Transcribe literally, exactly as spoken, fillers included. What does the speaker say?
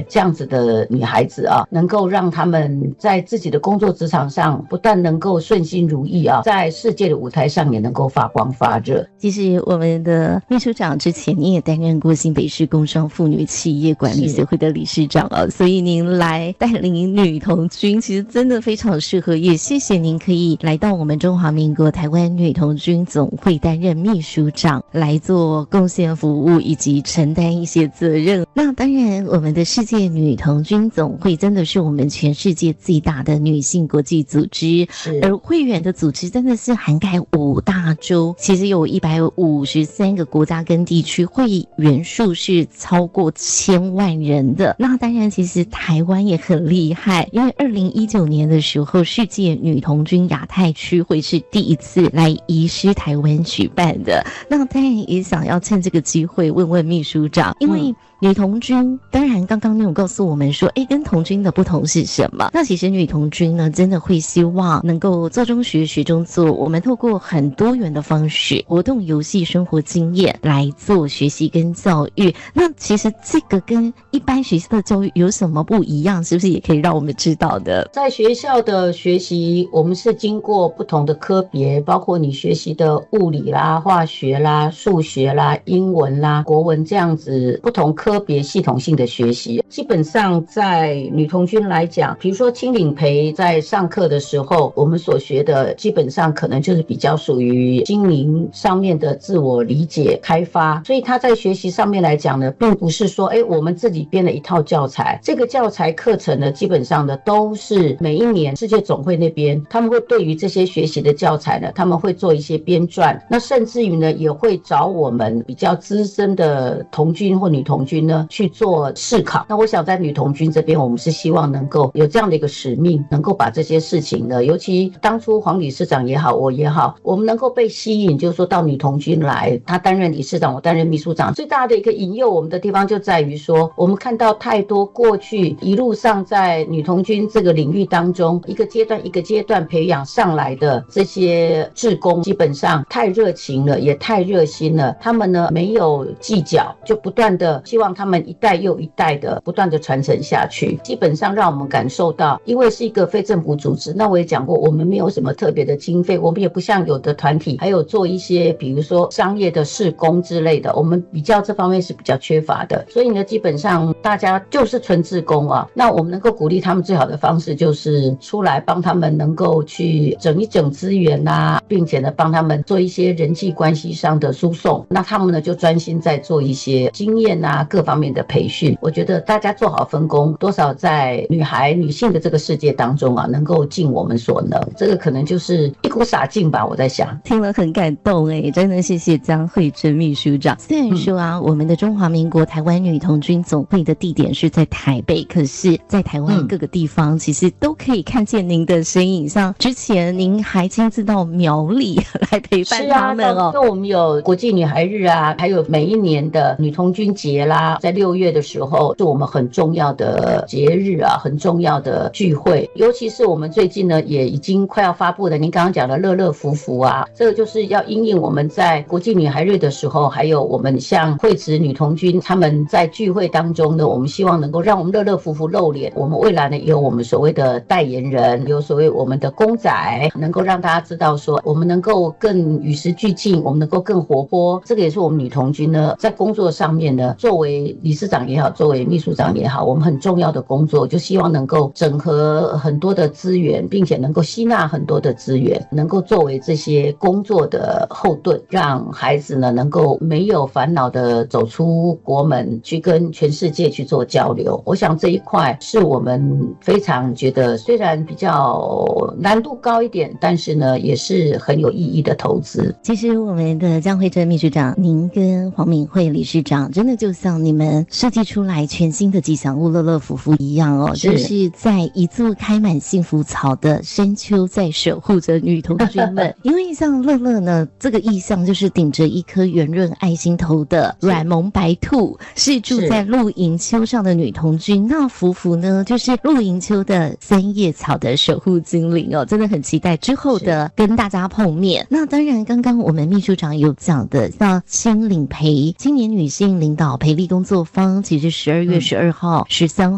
这样子的女孩子啊，能够让她们在自己的工作职场上不但能够顺心如意啊，在世界的舞台上也能够发光发热。 其实我们的秘书长之前你也担任过新北市工商妇女企业管理协会的理事长啊，所以您来带领女童军其实真的非常适合，也谢谢您可以来到我们中华民国台湾女童军总会担任秘书长，来做贡献服务以及承担一些责任。那当然我们的世界女童军总会真的是我们全世界最大的女性国际组织，而会员的组织真的是涵盖五大洲，其实有一百五十三个国家跟地区，会员数是超过千万人的。那当然其实台湾也很厉害，因为二零一九年的时候世界女童军亚太区会是第一次来移师台湾举办的。那当然也想要趁这个机会问问秘书长，因为女童军当然刚刚你有告诉我们说诶跟童军的不同是什么，那其实女童军呢真的会希望能够做中学学中做，我们透过很多元的方式，活动游戏生活经验来做学习跟教育。那其实这个跟一般学校的教育有什么不一样，是不是也可以让我们知道的？ 在学校的学习我们是经过不同的科别，包括你学习的物理啦、化学啦、数学啦、英文啦、国文这样子不同科别系统性的学习。基本上在女童军来讲，比如说青领培在上课的时候，我们所学的基本上可能就是比较属于心灵上面的自我理解开发，所以他在学习上面来讲呢，并不是说哎我们自己编了一套教材，这个教材课程呢基本上呢都是每一年世界总会那边他们会对于这些学习的教材呢，他们会做一些编撰，那甚至于呢也会找我们比较资深的童军或女童军呢去做试考。那我想在女童军这边，我们是希望能够有这样的一个使命，能够把这些事情呢，尤其当初黄理事长也好，我也好，我们能够被吸引，就是说到女童军来，他担任理事长，我担任秘书长，最大的一个引诱我们的地方就在于说，我们看到太多过去一路上在女童军这个领域当中，一个阶段一个阶段培养上来的这些志工，基本上太热情了，也太热心了，他们呢没有计较，就不断的希望他们一代又一代的不断的传承下去，基本上让我们感受到，因为是一个非政府组织，那我也讲过，我们没有什么特别的经费，我们也不像有的团体还有做一些比如说商业的事工之类的，我们比较这方面是比较缺乏的，所以呢基本上大家就是纯志工啊。那我们能够鼓励他们最好的方式就是出来帮他们能够去整一整资源啊，并且呢帮他们做一些人际关系上的输送，那他们呢就专心在做一些经验啊各方面的培训。我觉得大家做好分工，多少在女孩女性的这个世界当中啊，能够尽我们所能，这个可能就是一股傻劲吧，我在想。 听了很感动诶，真的谢谢江慧珍秘书长。虽然说啊、嗯、我们的中华民国台湾女童军总会的地点是在台北，可是在台湾各个地方其实都可以看见您的身影，像之前您还亲自到苗栗来陪伴他们哦。 是啊，我们有国际女孩日啊，还有每一年的女童军节啦，在六月的时候是我们很重要的节日啊，很重要的聚会。尤其是我们最近呢也已经快要发布的您刚刚讲的乐乐福福啊，这个就是要因应我们在国际女孩日的时候，还有我们像惠慈女童军他们在聚会当中呢，我们希望能够让我们乐乐福福露脸。我们未来呢也有我们所谓的代言人，有所谓我们的公仔，能够让大家知道说我们能够更与时俱进，我们能够更活泼。这个也是我们女童军呢在工作上面呢，作为理事长也好，作为秘书长也好，我们很重要的工作就希望能够整合很多的资源，并且能够吸纳很多的资源，能够作为这些工作的后盾，让孩子呢能够没有烦恼的走出国门，去跟全世界去做交流。我想这一块是我们非常觉得虽然比较难度高一点，但是呢也是很有意义的投资。 其实我们的江慧珍秘书长，您跟黄敏慧理事长真的就像你们设计出来全新的吉祥物乐乐福福一样哦，是就是在一座开满幸福草的深秋在守护着女童军们。因为像乐乐呢，这个意象就是顶着一颗圆润爱心头的软萌白兔，是住在露营丘上的女童军。那福福呢，就是露营丘的三叶草的守护精灵哦，真的很期待之后的跟大家碰面。那当然，刚刚我们秘书长有讲的，像青领培青年女性领导培力工作坊，其实十二月十二号、十三